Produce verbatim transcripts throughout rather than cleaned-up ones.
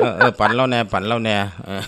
อเออปั่นแล้วแน่ปั่นแล้วแน่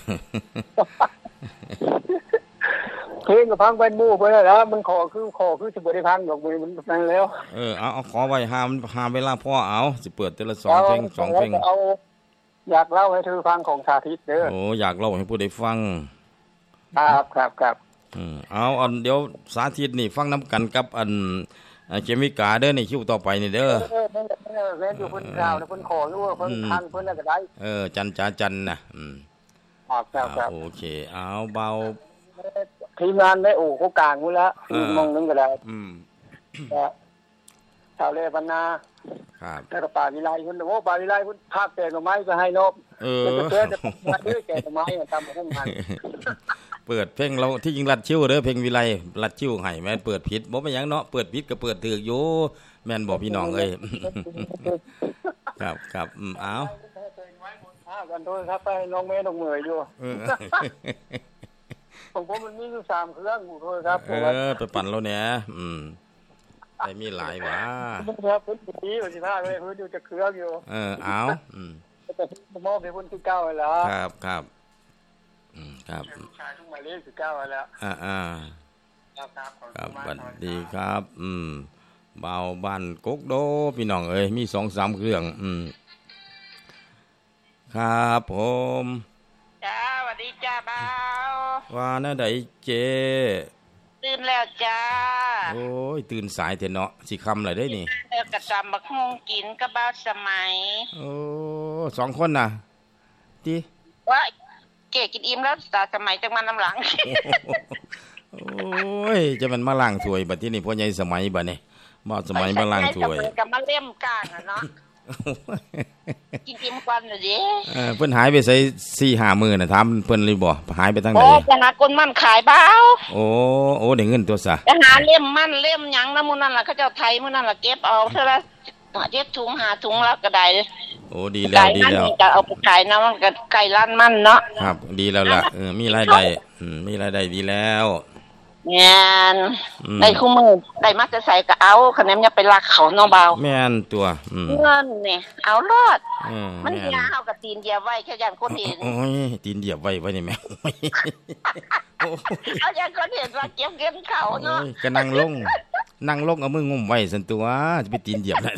เพลงก็พังไปมู่ไปแล้วมันขอคือขอคือสิบ่ได้พังดอกมือมันนั่นแล้วเออเอาเอาขอไว้หามหาเวลาพ่อเอาสิเปิดแต่ละสองเพลงสองเพลงเอาอยากเล่าให้เธอฟังของสาธิตเด้อโอ้อยากเล่าให้ผู้ใดฟังครับครับครับอืมเอาอันเดี๋ยวสาธิตนี่ฟังน้ำกันกับอันเคมิกาเด้อในคิวต่อไปนี่เด้อเออเออเออเล่นอยู่เพิ่นกล่าวแล้วเพิ่นขออยู่เพิ่นทางเพิ่นก็ได้เออจันจ๋าจันน่ะอืมครับครับโอเคเอาเบาทีมงานได้โอ้เขากลางกูแล้วมองนึงก็ได้อืมชาวเลบรรณาครับแล้วก็ป่าวิไลเพิ่นโอ้ป่าวิไลเพิ่นภาคแกงหน่อไม้ก็ให้นบเออเพิ่นจะมาด้วยแกงหน่อไม้ตามห้องมันเปิดเพลงเราที่จริงรัดชิวเด้อเพลงวิไลรัดชิวให้แม่นเปิดผิดบ่เป็นหยังเนาะเปิดผิดก็เปิดถูกอยู่แม่นบ่พี่น้องเอ้ยครับครับอืมเอากันโทษครับไปน้องเมย์น้องเหมยอยู่ของผมมันมีอยู่สามเครื่องอยู่โทษครับเออไปปั่นแล้วเนี่ยอืมแต่มีหลายว่าครับพื้นที่วันที่ห้าเลยพื้นอยู่จะเครื่องอยู่เออเอาอืมแต่มอบให้พื้นที่เก้าแล้วครับครับอืมครับชายทุกหมายเลขสิบเก้าแล้วอ่าอ่าครับครับสวัสดีครับอืมเบาบ้านกกโดพี่น้องเอ้ยมีสองสามเครื่องอืมครับผมจ้าสวัสดีจ้าเบาว่าน่าได้เจตื่นแล้วจ้าโอ้ยตื่นสายเถอะเนาะสิคำอะไรได้นี่แล้วกระจำบักฮงกินกับเบาสมัยโอ้สองคนน่ะที่ว่าเก๋กินอิ่มแล้วตาสมัยจังมันน้ำหลังโอ้ยจะมันมาล้างถ้วยบัดที่นี่พ่อใหญ่สมัยบัดนี้บ่สมัยมาล้างถ้วยกับมาเล่มกลางอ่ะเนาะกินอิ่มกว่าน่ะดิเออเพิ่นหายไปใส่ สี่ห้า มื้อน่ะถามเพิ่นเลยบ่หายไปทางไหนโอ้จะหาคนมันขายเบาโอ้โอ้ได้เงินตัวซะจะหาเล่มมันเล่มหยังนำมื้อนั้นล่ะเขาเจ้าไทยมื้อนั้นล่ะเก็บเอาเท่าละเจ็ดถุงห้าถุงแล้วก็ได้โอ้ดีแล้วดีแล้วก็เอาไปขายนะมันก็ไก่ร้านมันเนาะครับดีแล้วล่ะเออมีรายได้อืมมีรายได้ดีแล้วแม่นได้คู่มือได้มาจะใส่ก็เอาคะแนนอย่าไปรักเขาเนาะเบาแม่นตัวอืมเงินนี่เอารอดมันยาเฮากับตีนเหยียบไว้แค่อย่างคนเห็นโอ้ยตีนเหยียบไว้ไว้นี่แม่เอาอย่างคนเห็นว่าเก็บเงินเขาเนาะก็นั่งลงนั่งลงเอามืองุ้มไว้ซั่นตัวจะไปตีนเหยียบได้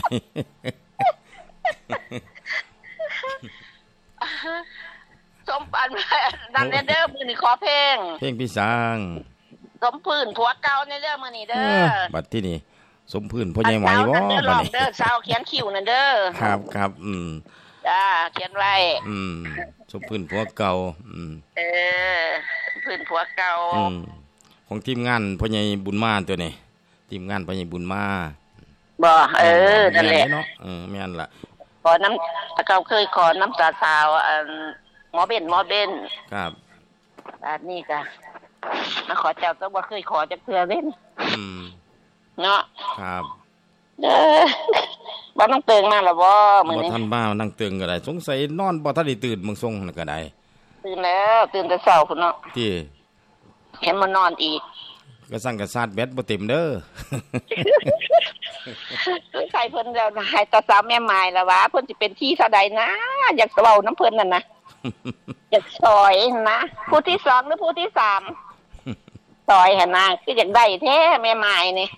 สมปันนั่นเด้อมื้อนี้ขอเพลงเพลงพี่สางสมพื้นผัวเก่าในเด้อมื้อนี้เด้อบัดที่นี่สมพื้นพ่อใหญ่ไหวบ่บัดนี้เด้อสาวเขียนคิ้วนั่นเด้อครับครับอืมจ้าเขียนไว้อืมสมพื้นผัวเก่าอืมเออพื้นผัวเก่าอืมของทีมงานพ่อใหญ่บุญมาตัวนี้ทีมงานพ่อใหญ่บุญมาบ่เออนั่นแหละเนาะเออแม่นล่ะขอน้ำตะเกาเคยขอน้ำตาสาวอันหมอเบนหมอเบนครับอันนี้ก็มาขอเจ้าต้องบ่เคยขอจักเทื่อเด้อืมเนาะครับเด้อบ่ต้องตื่นมาล่ะบ่มื้อนี้บ่ทันมานั่งตื่นก็ได้สงสัยนอนบ่ทันได้ตื่นมึงส่งก็ได้ตื่นแล้วตื่นแต่เช้าพุ่นเนาะที่เห็นมานอนอีกก็สั่งกระซาดแบตบ่เต็มเด้อคือใครเพิ่นแล้วให้ตาสาวแม่หมายล่ะว่าเพิ่นสิเป็นที่เท่าใดนะอยากเว้าน้ำเพิ่นนั่นนะอยากซอยนะผู้ที่สองหรือผู้ที่สามซอยหั่นน่ะคืออยากได้แท้แม่หมายนี่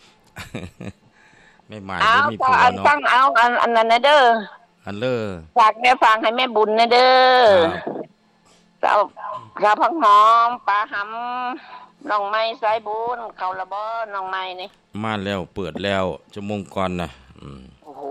แม่หมายบ่มีผัวเนาะฟังเอาอันอันนั้นนะเด้ออันเด้อฝากแม่ฟังให้แม่บุญนะเด้อเจ้าข้าวผักหอมปลาหำน้องไม้สายบุญเขาละบ่น้องไม้นี่มาแล้วเปิดแล้วชั่วโมงก่อนน่ะอืมโอ้โห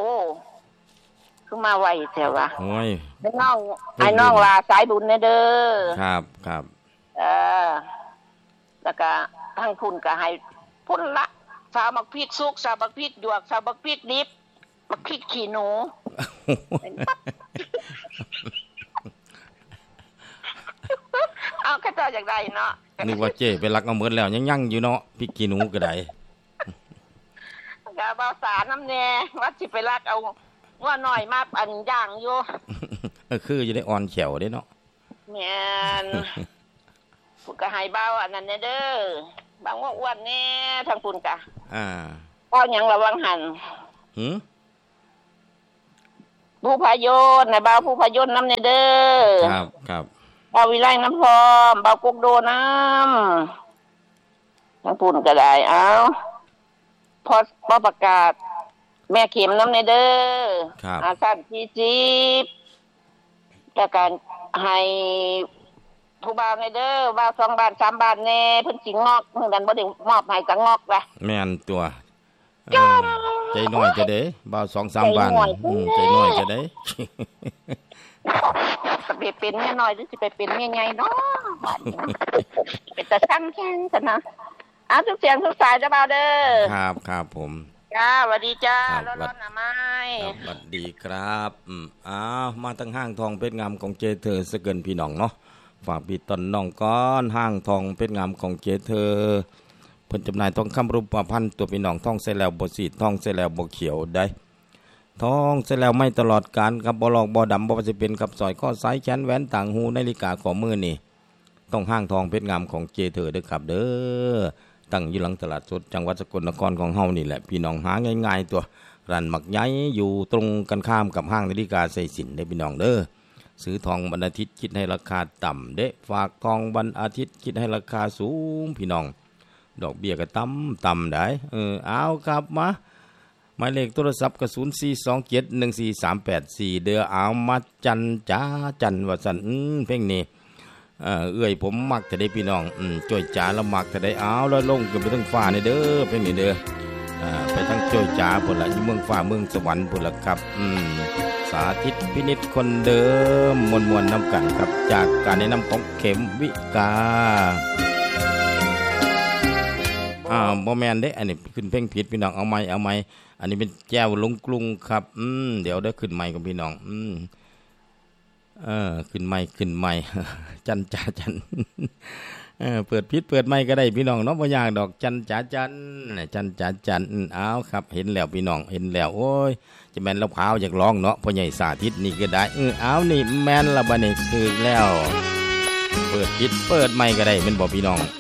คือมาไวแท้ว่ะโอ้ยไอ้น้องไอ้น้องลาสายบุญนะเด้อครับครับเออแล้วก็ทั้งพุ่นก็ให้พุ่นละสาวบักพริกสุกสาวบักพริกหยวกสาวบักพริกดิบบักพริกขี้หนูเอาแค่เจ้าอยากได้เนาะนึกว่าเจ๊ไปรักเอาหมดแล้วยังยั่งอยู่เนาะพริกขี้หนูก็ได้ก็บ่าวสารน้ำแน่ว่าสิไปรักเอาว่าน้อยมาอันย่างอยู่เออคืออยู่ได้อ่อนแขวเด้เนาะแม่นพุ่นก็ให้บ่าวอันนั้นเด้อบางว่าอ้วนแน่ทางพุ่นก็อ่าเอาหยังระวังหั่นหึบผู้พายนในบ่าวผู้พายนน้ำในเด้อครับครับบ่าววิไลน้ำพร้อมบ่าวกุกโดน้ำทั้งปุ่นก็ได้เอาพอพอประกาศแม่เข็มน้ำในเด้ออาสั้นที่จีบแต่การให้ผู้บ่าวในเด้อบ่าวสองบาทสามบาทแน่เพิ่นสิงอกเหมือนกันบ่ได้มอบให้ก็งอกล่ะแม่นตัวใจน้อยจะเด้บ่าวสองสามบาทใจน้อยจะเด้ไปเป็นแม่น้อยหรือสิไปเป็นแม่ใหญ่เนาะเป็นตาช่างแข็งซั่นนะอ้าวทุกเสียงทุกสายจะบ่าวเด้อครับครับผมจ้าสวัสดีจ้าร้อนๆน่ะไม้สวัสดีครับอืมอ้าวมาตั้งห้างทองเพชรงามของเจเธอซะเกินพี่น้องเนาะฝากพี่ต้นน้องก้อนห้างทองเพชรงามของเจเธอเพิ่นจำหน่ายทองคำรูปพรรณตัวพี่น้องทองใส่แล้วบ่สีทองใส่แล้วบ่เขียวได้ทองใส่แล้วไม่ตลอดกาลครับบ่ลอกบ่ดำบ่ว่าสิเป็นกับสร้อยข้อสายแขนแหวนต่างหูนาฬิกาข้อมือนี่ต้องห้างทองเพชรงามของเจเธอเด้อครับเด้อตั้งอยู่หลังตลาดสดจังหวัดสกลนครของเฮานี่แหละพี่น้องหาง่ายๆตัวร้านหมักใหญ่อยู่ตรงกันข้ามกับห้างนาฬิกาใส่สินได้พี่น้องเด้อซื้อทองวันอาทิตย์คิดให้ราคาต่ำเด้ฝากทองวันอาทิตย์คิดให้ราคาสูงพี่น้องดอกเบี้ยก็ต่ำต่ำได้เออเอาครับมาหมายเลขโทรศัพท์ก็ศูนย์ สี่ สอง เจ็ด หนึ่ง สี่ สาม แปด สี่เด้อเอามาจันจ้าจันว่าซั่นอื้อเพลงนี้เอ่อเอื้อยผมมักจะได้พี่น้องอืมจ้อยจ๋าแล้วมักจะได้เอาแล้วลงขึ้นไปถึงฟ้านี่เด้อเพลงนี้เด้ออ่าไปทั้งจ้อยจ๋าพุ่นล่ะอยู่เมืองฟ้าเมืองสวรรค์พุ่นล่ะครับอืมสาธิตพินิจคนเดิมมวลๆนำกันครับจากการแนะนำของเข็มวิกาอ่าบ่แม่นเด้อันนี้ขึ้นเพลงผิดพี่น้องเอาใหม่เอาใหม่อันนี้เป็นแจ้วลงกรุงครับอืมเดี๋ยวได้ขึ้นใหม่กับพี่น้องอืมเออขึ้นใหม่ขึ้นใหม่จันจ๋าจันเออเปิดผิดเปิดใหม่ก็ได้พี่น้องเนาะบ่ยากดอกจันจ๋าจันจันจ๋าจันเอาครับเห็นแล้วพี่น้องเห็นแล้วโอ้ยจะแม่นแล้วพาวอยากร้องเนาะพ่อใหญ่สาธิตนี่ก็ได้เออเอานี่แม่นละบัดนี้ถึกแล้วเปิดผิดเปิดใหม่ก็ได้แม่นบ่พี่น้อง